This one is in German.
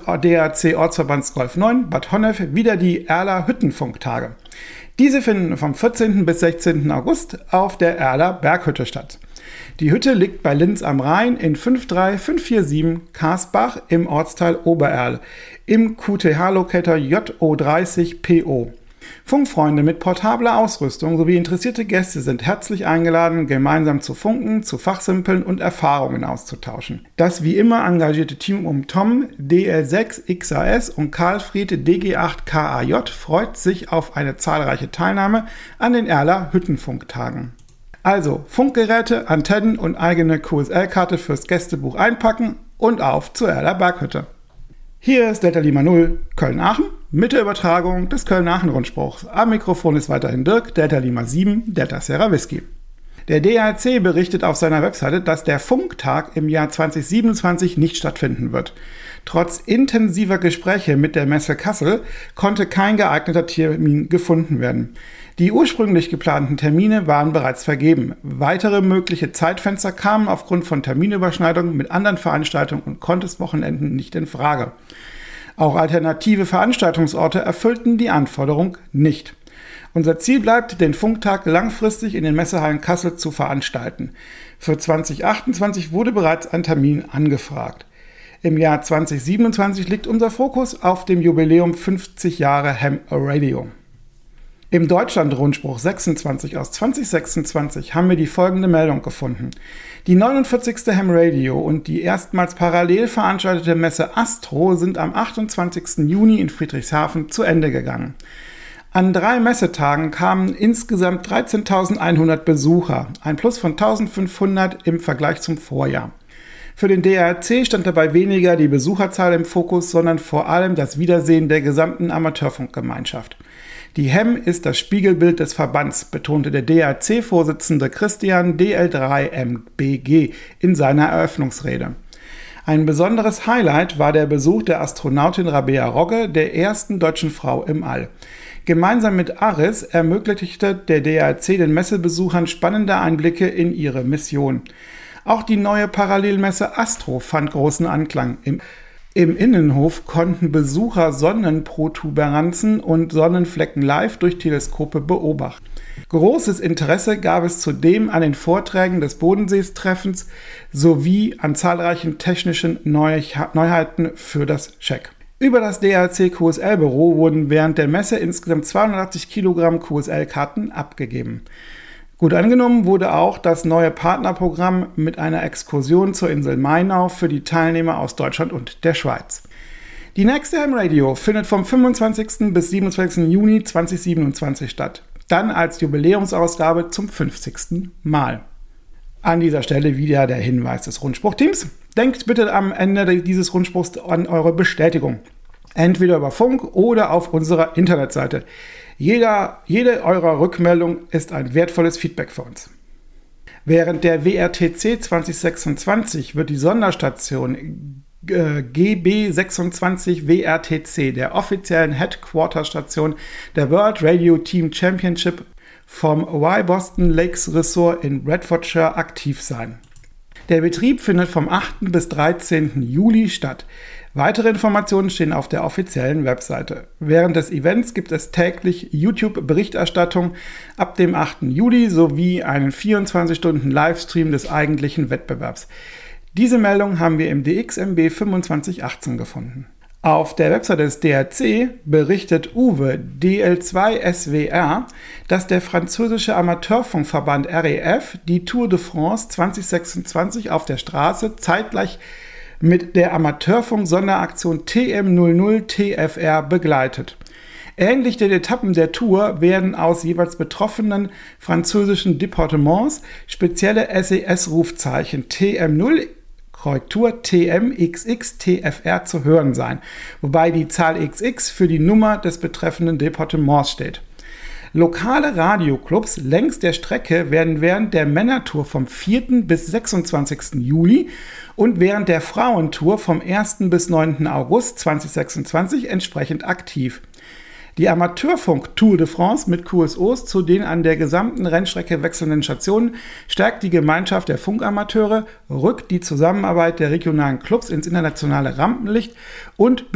DAC Ortsverbands Golf 9 Bad Honnef wieder die Erler Hüttenfunktage. Diese finden vom 14. bis 16. August auf der Erler Berghütte statt. Die Hütte liegt bei Linz am Rhein in 53547 Karsbach im Ortsteil Obererl im QTH-Locator JO30PO. Funkfreunde mit portabler Ausrüstung sowie interessierte Gäste sind herzlich eingeladen, gemeinsam zu funken, zu fachsimpeln und Erfahrungen auszutauschen. Das wie immer engagierte Team um Tom, DL6XAS und Karlfried DG8KAJ freut sich auf eine zahlreiche Teilnahme an den Erler Hüttenfunktagen. Also Funkgeräte, Antennen und eigene QSL-Karte fürs Gästebuch einpacken und auf zur Erler Berghütte. Hier ist Delta Lima 0 Köln-Aachen mit der Übertragung des Köln-Aachen-Rundspruchs. Am Mikrofon ist weiterhin Dirk, Delta Lima 7, Delta Sierra Whisky. Der DAC berichtet auf seiner Webseite, dass der Funktag im Jahr 2027 nicht stattfinden wird. Trotz intensiver Gespräche mit der Messe Kassel konnte kein geeigneter Termin gefunden werden. Die ursprünglich geplanten Termine waren bereits vergeben. Weitere mögliche Zeitfenster kamen aufgrund von Terminüberschneidungen mit anderen Veranstaltungen und Contest-Wochenenden nicht in Frage. Auch alternative Veranstaltungsorte erfüllten die Anforderung nicht. Unser Ziel bleibt, den Funktag langfristig in den Messehallen Kassel zu veranstalten. Für 2028 wurde bereits ein Termin angefragt. Im Jahr 2027 liegt unser Fokus auf dem Jubiläum 50 Jahre Ham Radio. Im Deutschland-Rundspruch 26 aus 2026 haben wir die folgende Meldung gefunden. Die 49. Ham Radio und die erstmals parallel veranstaltete Messe Astro sind am 28. Juni in Friedrichshafen zu Ende gegangen. An 3 Messetagen kamen insgesamt 13.100 Besucher, ein Plus von 1.500 im Vergleich zum Vorjahr. Für den DAC stand dabei weniger die Besucherzahl im Fokus, sondern vor allem das Wiedersehen der gesamten Amateurfunkgemeinschaft. Die Ham ist das Spiegelbild des Verbands, betonte der DAC-Vorsitzende Christian DL3MBG in seiner Eröffnungsrede. Ein besonderes Highlight war der Besuch der Astronautin Rabea Rogge, der ersten deutschen Frau im All. Gemeinsam mit ARIS ermöglichte der DAC den Messebesuchern spannende Einblicke in ihre Mission. Auch die neue Parallelmesse Astro fand großen Anklang. Im Innenhof konnten Besucher Sonnenprotuberanzen und Sonnenflecken live durch Teleskope beobachten. Großes Interesse gab es zudem an den Vorträgen des Bodenseestreffens sowie an zahlreichen technischen Neuheiten für das Check. Über das DAC QSL-Büro wurden während der Messe insgesamt 280 Kilogramm QSL-Karten abgegeben. Gut angenommen wurde auch das neue Partnerprogramm mit einer Exkursion zur Insel Mainau für die Teilnehmer aus Deutschland und der Schweiz. Die nächste Ham Radio findet vom 25. bis 27. Juni 2027 statt, dann als Jubiläumsausgabe zum 50. Mal. An dieser Stelle wieder der Hinweis des Rundspruchteams. Denkt bitte am Ende dieses Rundspruchs an eure Bestätigung. Entweder über Funk oder auf unserer Internetseite. Jede eurer Rückmeldung ist ein wertvolles Feedback für uns. Während der WRTC 2026 wird die Sonderstation GB26 WRTC, der offiziellen Headquarter-Station der World Radio Team Championship vom Y Boston Lakes Resort in Bedfordshire aktiv sein. Der Betrieb findet vom 8. bis 13. Juli statt. Weitere Informationen stehen auf der offiziellen Webseite. Während des Events gibt es täglich YouTube-Berichterstattung ab dem 8. Juli sowie einen 24-Stunden-Livestream des eigentlichen Wettbewerbs. Diese Meldung haben wir im DXMB 2518 gefunden. Auf der Webseite des DAC berichtet Uwe DL2SWR, dass der französische Amateurfunkverband REF die Tour de France 2026 auf der Straße zeitgleich mit der Amateurfunk-Sonderaktion TM00TFR begleitet. Ähnlich den Etappen der Tour werden aus jeweils betroffenen französischen Departements spezielle SES-Rufzeichen TM0 Korrektur TMXX-TFR zu hören sein, wobei die Zahl XX für die Nummer des betreffenden Departements steht. Lokale Radioclubs längs der Strecke werden während der Männertour vom 4. bis 26. Juli und während der Frauentour vom 1. bis 9. August 2026 entsprechend aktiv. Die Amateurfunk Tour de France mit QSOs zu den an der gesamten Rennstrecke wechselnden Stationen stärkt die Gemeinschaft der Funkamateure, rückt die Zusammenarbeit der regionalen Clubs ins internationale Rampenlicht und